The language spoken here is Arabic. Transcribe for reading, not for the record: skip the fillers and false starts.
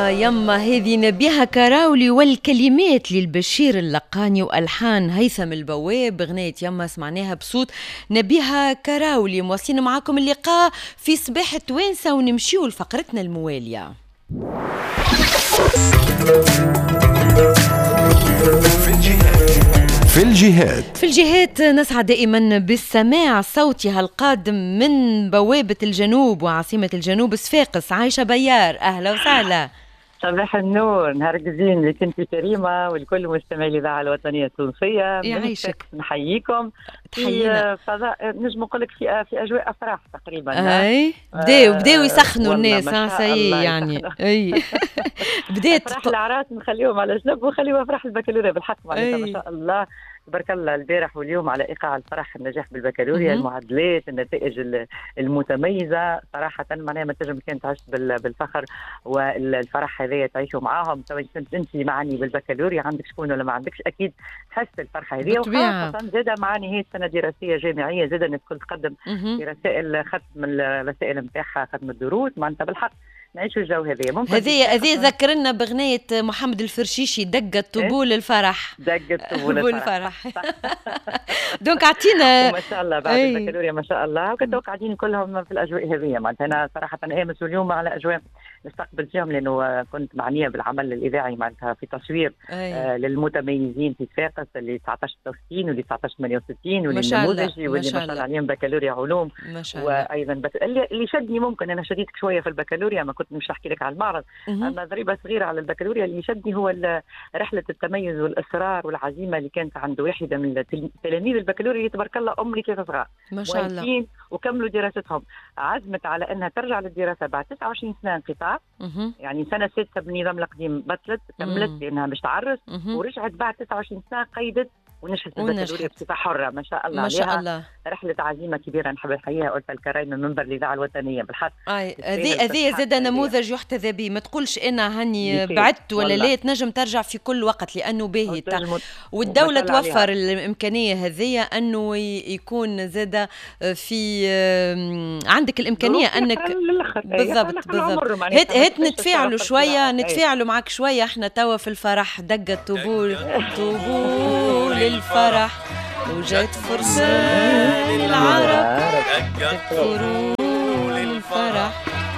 يما هذه نبيها كراولي، والكلمات للبشير اللقاني والحان هيثم البواب. اغنيه يما سمعناها بصوت نبيها كراولي. مواصلين معاكم اللقاء في صباح توانسه، ونمشيو لفقرتنا المواليه. في الجهات نسعد دائما بالسماع صوتها القادم من بوابة الجنوب وعاصمة الجنوب صفاقس. عايشة بيار، أهلا وسهلا. صباح النور، نهار جزيل لك انت كريمه والكل مستمعي الاذاعه الوطنيه التونسيه. يعيشك، نحييكم. تحيينا فضاء نجم نقول لك في اجواء افراح تقريبا. اي بداو يسخنوا الناس سي يعني. اي بدات افراح العراس نخليهم على جنب ونخليهم افراح البكالوريا بالحق معناتها ما شاء الله تبارك الله. البارح واليوم على ايقاع الفرح النجاح بالبكالوريا، المعدلات، النتائج المتميزه صراحه معناها ما تنجم كانت تعيش بالفخر والفرح هذايا تعيشوا معاهم. سواء كنت انت معني بالبكالوريا عندك شكون ولا ما عندكش، اكيد تحس الفرحه هذه، وخاصه زاده مع نهايه سنه دراسيه جامعيه، زاده الناس الكل تقدم في رسائل ختم الرسائل نتاعها، ختم الدروس معناتها بالحق نعيشوا الجو هذايا. هذه ذكرنا بغنية محمد الفرشيشي دقت طبول الفرح. دقت طبول الفرح. دونك اعطينا ما شاء الله بعد البكالوريا ما شاء الله، وكنتوا قاعدين كلهم في الاجواء هذه. معناتها انا صراحه امس واليوم على اجواء نستقبل فيهم، لانه كنت معنيه بالعمل الاذاعي معناتها في تصوير للمتميزين في صفاقس اللي 19 66 واللي 19 68 وللنموذجي واللي ما شاء الله عليهم بكالوريا علوم ما شاء الله. وايضا اللي شدني، ممكن انا شديتك شويه في البكالوريا، ما كنت مش احكي لك على المعرض، اما ضريبه صغيره على البكالوريا. اللي شدني هو رحله التميز والاصرار والعزيمه اللي كانت عند واحده من تلاميذ البكالوريا اللي تبارك الله ام لي 3 صغار ما شاء الله، وكملوا دراستهم. عزمت على انها ترجع للدراسه بعد 29 سنه انقطاع، يعني سنه 6 بالنظام القديم بطلت كملت لانها مش تعرس، ورجعت بعد 29 سنه قيدت ونجحت البكالوريا بصفه حره ما شاء الله. ما شاء الله رحله عزيمه كبيره نحب نحييها قلت الكرايم من منبر الاذاعه الوطنيه بالحق. هذه زاد نموذج يحتذى به. ما تقولش انا هني بعدت ولا لا، تنجم ترجع في كل وقت لانه باهي والدوله توفر الامكانيه هذه انه يكون زاد في عندك الامكانيه انك بالضبط هات نتفاعلوا شويه، نتفاعلوا معك شويه. احنا توا في الفرح دقت طبول الفرح وجات فرسان العرب